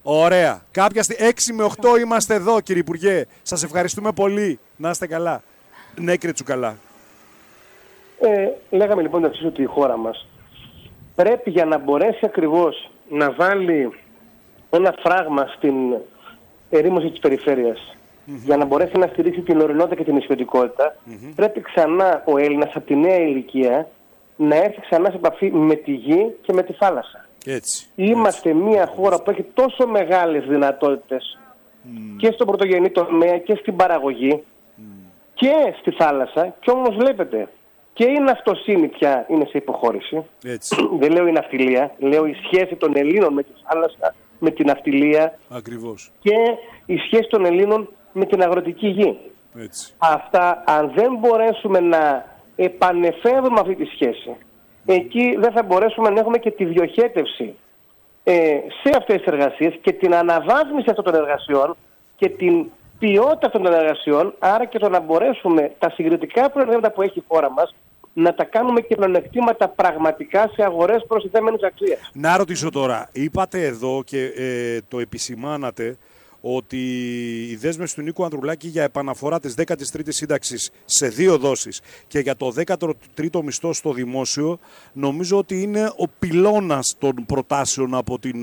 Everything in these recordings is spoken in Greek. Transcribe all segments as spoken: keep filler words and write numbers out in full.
Ωραία. Κάποια στη έξι με οκτώ είμαστε εδώ, κύριε Υπουργέ. Σας ευχαριστούμε πολύ. Να είστε καλά. Ναι, κύριε Τσουκαλά. Ε, λέγαμε λοιπόν το εξής, ότι η χώρα μας πρέπει για να μπορέσει ακριβώς να βάλει ένα φράγμα στην ερήμωση της περιφέρειας, mm-hmm. για να μπορέσει να στηρίξει την ορεινότητα και την νησιωτικότητα, mm-hmm. πρέπει ξανά ο Έλληνας από τη νέα ηλικία να έρθει ξανά σε επαφή με τη γη και με τη θάλασσα. Έτσι, Είμαστε έτσι. μια χώρα που έχει τόσο μεγάλες δυνατότητες mm. και στον πρωτογενή τομέα και στην παραγωγή mm. και στη θάλασσα, και όμως βλέπετε και η ναυτοσύνη πια είναι σε υποχώρηση. Έτσι. Δεν λέω η ναυτιλία, λέω η σχέση των Ελλήνων με τη θάλασσα, με την ναυτιλία. Ακριβώς. Και η σχέση των Ελλήνων με την αγροτική γη. Έτσι. Αυτά, αν δεν μπορέσουμε να επανεφεύρουμε αυτή τη σχέση, εκεί δεν θα μπορέσουμε να έχουμε και τη διοχέτευση ε, σε αυτές τις εργασίες και την αναβάθμιση αυτών των εργασιών και την ποιότητα αυτών των εργασιών, άρα και το να μπορέσουμε τα συγκριτικά προβλήματα που έχει η χώρα μας να τα κάνουμε και μειονεκτήματα πραγματικά σε αγορές προστιθέμενης αξίας. Να ρωτήσω τώρα, είπατε εδώ και ε, το επισημάνατε ότι η δέσμευση του Νίκου Ανδρουλάκη για επαναφορά της δέκατης τρίτης σύνταξης σε δύο δόσεις και για το δέκατο τρίτο μισθό στο δημόσιο, νομίζω ότι είναι ο πυλώνας των προτάσεων από την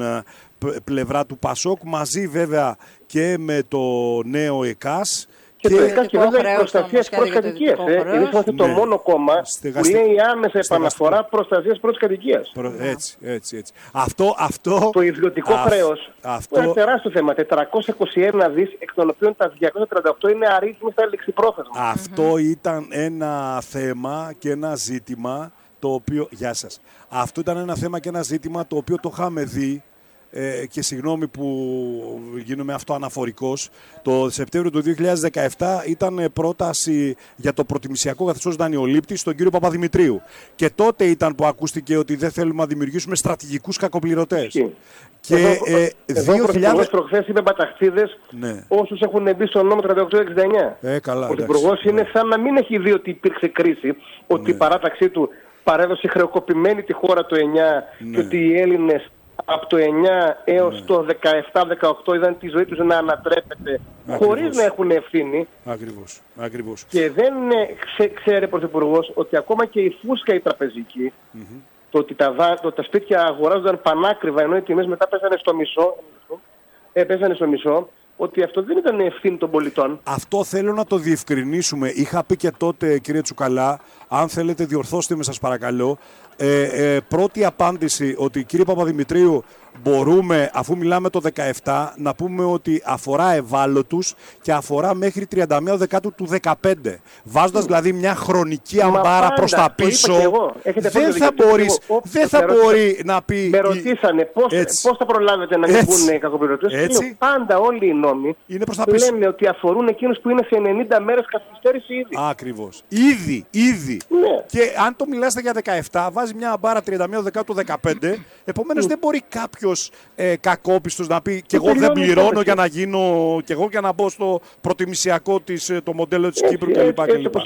πλευρά του Πασόκ, μαζί βέβαια και με το νέο ΕΚΑΣ. Και, και το ΕΚΑΣ και βέβαια προστασίας προς κατοικίες. Εμείς είμαστε ναι. το μόνο κόμμα Στεγαστε... που λέει άμεσα επαναφορά προστασίας προς κατοικίες. Προ... Έτσι, έτσι, έτσι. Αυτό, αυτό... Το ιδιωτικό Α... χρέος αυτό... είναι τεράστιο θέμα. τετρακόσια είκοσι ένα δις, εκ των οποίων τα διακόσια τριάντα οκτώ είναι αρρύθμιστα ληξιπρόθεσμα. Αυτό mm-hmm. ήταν ένα θέμα και ένα ζήτημα το οποίο... Γεια σας. Αυτό ήταν ένα θέμα και ένα ζήτημα το οποίο το είχαμε δει. Ε, και συγγνώμη που γίνομαι αυτοαναφορικός, το Σεπτέμβριο του δύο χιλιάδες δεκαεπτά ήταν πρόταση για το προτιμησιακό καθεστώς δανειολήπτη στον κύριο Παπαδημητρίου. Και τότε ήταν που ακούστηκε ότι δεν θέλουμε να δημιουργήσουμε στρατηγικούς κακοπληρωτές. Και εδώ, ε, εδώ δύο χιλιάδες... ο προχθές είπε μπαταχτίδες ναι. όσους έχουν μπει στο νόμο τριάντα οκτώ εξήντα εννιά. Ε, καλά, ο Υπουργός είναι σαν να μην έχει δει ότι υπήρξε κρίση, ότι ναι. η παράταξή του παρέδωσε χρεοκοπημένη τη χώρα το εννιά ναι. και ότι οι Έλληνες από το εννιά έως ναι. το δεκαεπτά δεκαοκτώ είδαν τη ζωή τους να ανατρέπεται χωρίς να έχουν ευθύνη. Ακριβώς. Ακριβώς. Και δεν ξέ, ξέρει ο Πρωθυπουργός ότι ακόμα και η φούσκα η τραπεζική, mm-hmm. το ότι τα, το, τα σπίτια αγοράζονταν πανάκριβα ενώ οι τιμές μετά πέσανε στο μισό, ε, πέσανε στο μισό, ότι αυτό δεν ήταν ευθύνη των πολιτών. Αυτό θέλω να το διευκρινίσουμε. Είχα πει και τότε, κύριε Τσουκαλά, αν θέλετε διορθώστε με σας παρακαλώ, ε, ε, πρώτη απάντηση ότι κύριε Παπαδημητρίου μπορούμε, αφού μιλάμε το δεκαεπτά, να πούμε ότι αφορά ευάλωτους και αφορά μέχρι τριάντα μία Δεκάτου του δεκαπέντε. Βάζοντας mm. δηλαδή μια χρονική αμπάρα προς τα πίσω, δεν θα, μπορείς, δεν θα μπορεί να πει... Με ρωτήσανε πώς, πώς θα προλάβετε να μην πούνε κακοπληρωτές. Πάντα όλοι οι νόμοι λένε ότι αφορούν εκείνους που είναι σε ενενήντα μέρες καθυστέρηση ήδη. Ακριβώς. Ήδη, ήδη. Ναι. Και αν το μιλάτε για δεκαεπτά, βάζει μια αμπάρα τριάντα μία Δεκάτου του δεκαπέντε, επομένως mm. δεν μπορεί κάποιο Ε, κακόπιστος να πει και εγώ δεν πληρώνω για να γίνω και εγώ για να μπω στο προτιμησιακό της, το μοντέλο της Κύπρου κλπ.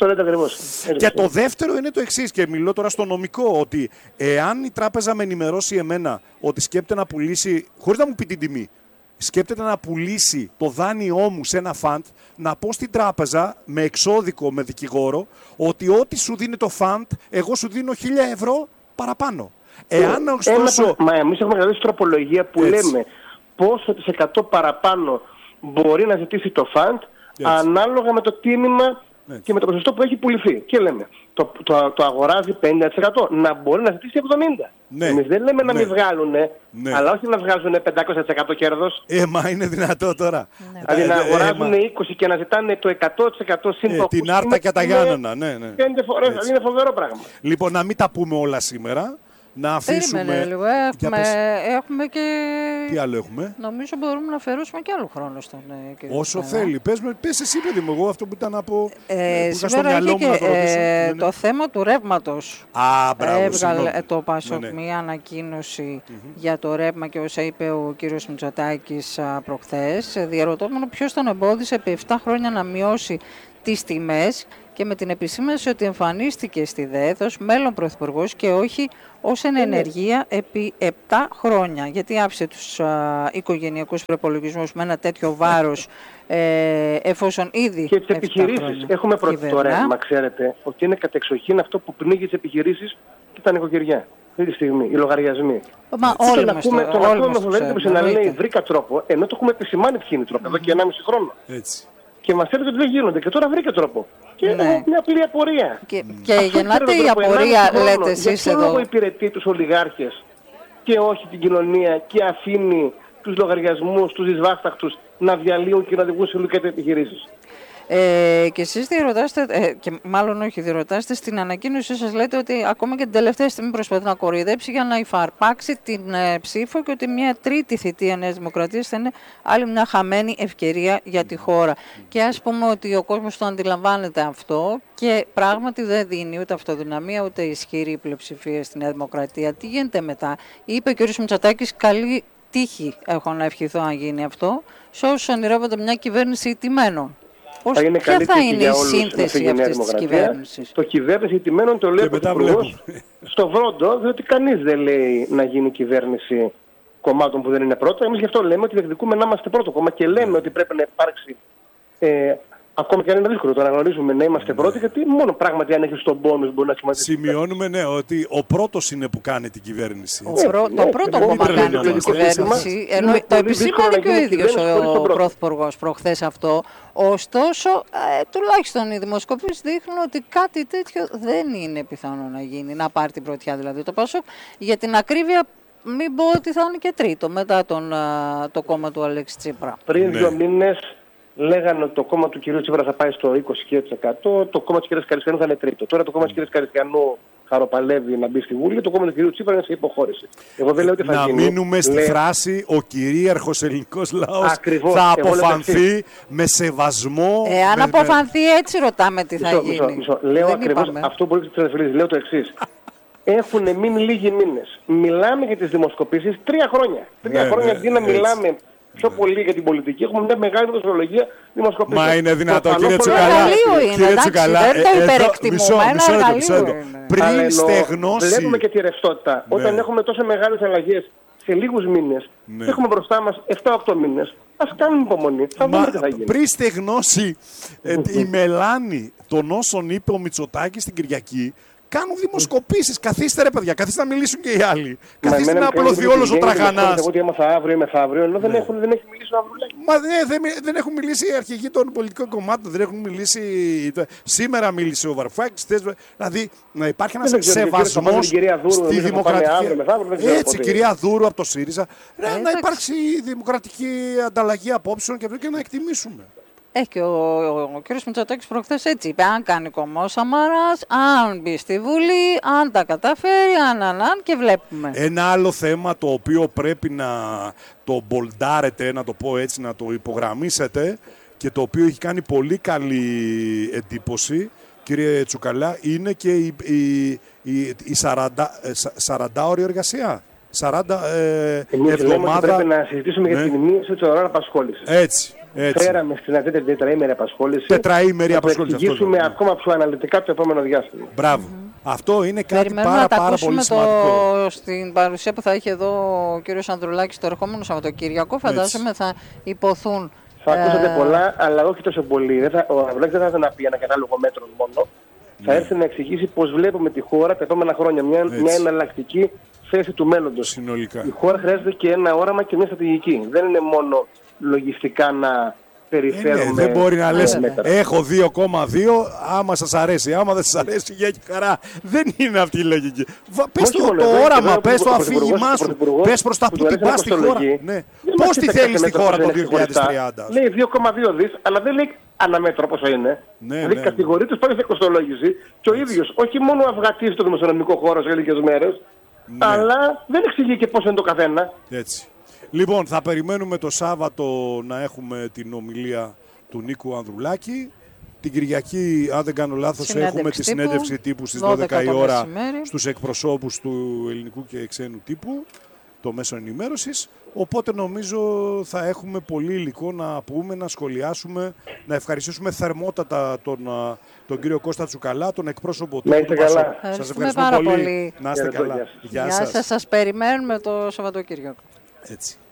Και το δεύτερο είναι το εξής και μιλώ τώρα στο νομικό, ότι εάν η τράπεζα με ενημερώσει εμένα ότι σκέπτεται να πουλήσει, χωρίς να μου πει την τιμή, σκέπτεται να πουλήσει το δάνειό μου σε ένα φαντ, να πω στην τράπεζα με εξώδικο, με δικηγόρο, ότι ό,τι σου δίνει το φαντ, εγώ σου δίνω χίλια ευρώ παραπάνω. Εάν ωστόσο... Ένα, μα εμείς έχουμε γράψει τροπολογία που έτσι. λέμε πόσο της εκατό παραπάνω μπορεί να ζητήσει το φαντ ανάλογα με το τίμημα έτσι. και με το ποσοστό που έχει πουληθεί. Και λέμε, το, το, το αγοράζει πενήντα τοις εκατό, να μπορεί να ζητήσει εβδομήντα τοις εκατό. Ναι. Εμείς δεν λέμε να ναι. μην βγάλουν, ναι. αλλά όχι να βγάζουν πεντακόσια τοις εκατό κέρδος. Ε, μα είναι δυνατό τώρα. Ναι. Δηλαδή να αγοράζουν ε, είκοσι και να ζητάνε το εκατό τοις εκατό σύμπτωμα. Ε, την άρτα και τα Γιάννενα, ναι, ναι. Πέντε φορές, δηλαδή είναι φοβερό πράγμα. Λοιπόν, να μην τα πούμε όλα σήμερα. Να αφήσουμε... Περίμενε λίγο, έχουμε, έχουμε και... Τι άλλο έχουμε? Νομίζω μπορούμε να αφαιρώσουμε και άλλο χρόνο στον ε, κύριο Όσο Τσουκαλά. θέλει. Πες, με, πες εσύ παιδί μου, εγώ αυτό που ήταν από... Ε, που σήμερα έχει και το, ε, το θέμα του ρεύματος. Α, μπράβο, έβγαλε συγνώμη. το Πασόκ ναι, ναι. μία ανακοίνωση mm-hmm. για το ρεύμα και όσα είπε ο κύριος Μητσοτάκης προχθές. Διαρωτώμενο ποιος τον εμπόδισε επί επτά χρόνια να μειώσει τις τιμές. και με την επισήμανση ότι εμφανίστηκε στη ΔΕΘ ως μέλλον πρωθυπουργός και όχι ως εν ενεργεία επί επτά χρόνια. Γιατί άφησε τους α, οικογενειακούς προϋπολογισμούς με ένα τέτοιο βάρος, ε, εφόσον ήδη. Και τις επιχειρήσεις. Έχουμε πρώτη το ρεύμα, ξέρετε, ότι είναι κατεξοχήν αυτό που πνίγει τις επιχειρήσεις και τα νοικοκυριά. Αυτή τη στιγμή, οι λογαριασμοί. Μα όλοι μας το ξέρουμε. Τον ακούμε με φοβερή να λέει βρήκα τρόπο, ενώ το έχουμε επισημάνει ποιοι είναι οι τρόποι εδώ και ενάμιση χρόνο. Έτσι. Και μας έλεγε ότι δεν γίνονται και τώρα βρήκα τρόπο. Και ναι. είναι μια απλή απορία. Και, και γεννάται η απορία, λέτε εσείς εδώ. Για ποιο λόγο υπηρετεί τους ολιγάρχες και όχι την κοινωνία και αφήνει τους λογαριασμούς, τους δυσβάσταχτους να διαλύουν και να οδηγούν σε λουκέτες επιχειρήσεις. Ε, και εσείς διερωτάστε, ε, και μάλλον όχι διερωτάστε, στην ανακοίνωσή σας λέτε ότι ακόμα και την τελευταία στιγμή προσπαθεί να κοροϊδέψει για να υφαρπάξει την ε, ψήφο και ότι μια τρίτη θητεία Νέας Δημοκρατίας θα είναι άλλη μια χαμένη ευκαιρία για τη χώρα. Και ας πούμε ότι ο κόσμος το αντιλαμβάνεται αυτό και πράγματι δεν δίνει ούτε αυτοδυναμία ούτε ισχυρή πλειοψηφία στη Νέα Δημοκρατία. Τι γίνεται μετά? Είπε ο κ. Μητσοτάκης, καλή τύχη έχω να ευχηθώ αν γίνει αυτό, σε όσους ονειρεύονται μια κυβέρνηση ηττημένων. Θα είναι Ποια θα είναι η όλους, σύνθεση αυτής της κυβέρνησης? Το κυβέρνηση ηττημένων το λέει ο Πρωθυπουργός στο Βρόντο, διότι κανείς δεν λέει να γίνει κυβέρνηση κομμάτων που δεν είναι πρώτα. Εμείς γι' αυτό λέμε ότι διεκδικούμε να είμαστε πρώτο κόμμα και λέμε ότι πρέπει να υπάρξει, ε, ακόμα και αν είναι δύσκολο το αναγνωρίζουμε, να είμαστε πρώτοι, γιατί μόνο πράγματι αν έχεις τον πόνους μπορεί να σχηματίσει. Σημειώνουμε, ναι, ότι ο πρώτος είναι που κάνει την κυβέρνηση. Ο πρω, το πρώτο κόμμα κάνει την κυβέρνηση, ενώ το επισήμανε και ο ίδιος ο Πρωθυπουργός προχθές αυτό. Ωστόσο, ε, τουλάχιστον οι δημοσκοπήσεις δείχνουν ότι κάτι τέτοιο δεν είναι πιθανό να γίνει, να πάρει την πρωτιά δηλαδή το ΠΑΣΟΚ. Για την ακρίβεια, μην πω ότι θα είναι και τρίτο μετά τον, α, το κόμμα του Αλέξη Τσίπρα. Πριν ναι. δύο μήνες λέγανε ότι το κόμμα του κυρίου Τσίπρα θα πάει στο είκοσι τοις εκατό, το κόμμα της κυρίας Καριστιανού θα είναι τρίτο. Τώρα το κόμμα της κυρίας Καριστιανού χαροπαλεύει να μπει στη Βουλή, το κόμμα του κυρίου Τσίπρα είναι σε υποχώρηση. Εγώ δεν λέω ότι θα να γίνει. μείνουμε στη Λέ... φράση ο κυρίαρχος ελληνικός λαός Ακριβώς. θα αποφανθεί με σεβασμό. Ε, αν με... αποφανθεί έτσι ρωτάμε τι θα μισό, γίνει. Μισό, μισό. Λέω ακριβώς αυτό που είπατε στις Τρεφιλίδης. Λέω το εξής. Έχουν μείνει λίγοι μήνες. Μιλάμε για τις δημοσκοπήσεις τρία χρόνια. Τρία ναι, χρόνια ναι, αντί να έτσι. μιλάμε πιο πολύ για την πολιτική, έχουμε μια μεγάλη δοσολογία δημοσκοπήσεων. Μα είναι δυνατό, το κύριε Τσουκαλά. Είναι, κύριε Τσουκαλά, δεν το υπερεκτιμούμε, ένα εργαλείο είναι. Πριν στεγνώσει. Βλέπουμε και τη ρευστότητα. Ναι. Όταν έχουμε τόσο μεγάλες αλλαγές σε λίγους μήνες, ναι. και έχουμε μπροστά μας επτά οκτώ μήνες, ας κάνουμε υπομονή. Θα δούμε τι θα γίνει. Πριν στεγνώσει ε, η μελάνη των όσων είπε ο Μητσοτάκης την Κυριακή, κάνουν δημοσκοπήσεις. Καθίστε ρε παιδιά, καθίστε να μιλήσουν και οι άλλοι. Καθίστε να απλωθεί όλος ο τραγανάς. Εγώ τι έμαθα αύριο ή μεθαύριο, ενώ δεν, έχουν, δεν έχει μιλήσει ο Ανδρουλάκης. Μα ναι, δεν, δεν έχουν μιλήσει οι αρχηγοί των πολιτικών κομμάτων, δεν έχουν μιλήσει. Σήμερα μίλησε ο Βαρουφάκης. Δηλαδή να υπάρχει ένας σεβασμός στη δημοκρατική. Έτσι, κυρία Δούρου από το ΣΥΡΙΖΑ. Να υπάρξει δημοκρατική ανταλλαγή απόψεων και να εκτιμήσουμε. Έχει και ο, ο, ο κ. Μητσοτάκης προχθές έτσι είπε, αν κάνει κομμό ο Σαμαράς, αν μπει στη Βουλή, αν τα καταφέρει, αν, αν, αν και βλέπουμε. Ένα άλλο θέμα το οποίο πρέπει να το μπολντάρετε, να το πω έτσι, να το υπογραμμίσετε και το οποίο έχει κάνει πολύ καλή εντύπωση, κύριε Τσουκαλά, είναι και η, η, η, η σαράντα ώρη εργασία. σαράντα ε, Εμείς εβδομάδα. Πρέπει να συζητήσουμε, ναι, για την μείωση των ωρών απασχόλησης. Έτσι. Έτσι. Φέραμε στην ατζέντα τετραήμερη απασχόληση. Τετραήμερη απασχόληση. Να το εξηγήσουμε αυτό, ακόμα πιο αναλυτικά το επόμενο διάστημα. Μπράβο. Mm-hmm. Αυτό είναι κάτι Περιμένουμε πάρα, να τα πάρα πολύ σημαντικό. Το... Στην παρουσία που θα έχει εδώ ο κύριος Ανδρουλάκης το ερχόμενο Σαββατοκύριακο, φαντάζομαι θα υποθούν. Θα ε... ακούσατε πολλά, αλλά όχι τόσο πολύ. Δεν θα, ο Ανδρουλάκης δεν θα έρθει να πει ένα κατάλογο μέτρων μόνο. Ναι. Θα έρθει να εξηγήσει πώς βλέπουμε τη χώρα τα επόμενα χρόνια. Μια, μια εναλλακτική θέση του μέλλοντος. Συνολικά. Η χώρα χρειάζεται και ένα όραμα και μια στρατηγική. Δεν είναι μόνο λογιστικά να περιφέρουμε. Ε, δεν μπορεί να λες έχω δύο κόμμα δύο, άμα σας αρέσει, άμα δεν σας αρέσει για και χαρά. Δεν είναι αυτή η λογική. Πες το, το όραμα, πες το αφήγημά σου, πες προς τα που την πας στη χώρα. Ναι. Πώς τη θέλεις στη χώρα το δύο χιλιάδες τριάντα. Λέει δύο κόμμα δύο δις, αλλά δεν λέει αναμέτρο πόσο είναι. Ναι, δηλαδή ναι, κατηγορεί τους πάλι σε κοστολόγηση και ο ίδιος όχι μόνο αυγατίζει το δημοσιονομικό χώρο σε λίγες μέρες, ναι, αλλά δεν εξηγεί και πώς είναι το καθένα. Έτσι. Λοιπόν, θα περιμένουμε το Σάββατο να έχουμε την ομιλία του Νίκου Ανδρουλάκη. Την Κυριακή, αν δεν κάνω λάθος, έχουμε τη συνέντευξη τύπου στις δώδεκα η ώρα στους εκπροσώπους του ελληνικού και ξένου τύπου, το μέσο ενημέρωσης. Οπότε νομίζω θα έχουμε πολύ υλικό να πούμε, να σχολιάσουμε, να ευχαριστήσουμε θερμότατα τον, τον κύριο Κώστα Τσουκαλά, τον εκπρόσωπο του. Να είστε καλά. Σας ευχαριστούμε πάρα πολύ. πολύ. Να είστε καλά. Γεια σας. Σας περιμένουμε το Σαββατοκύριακο. Έτσι.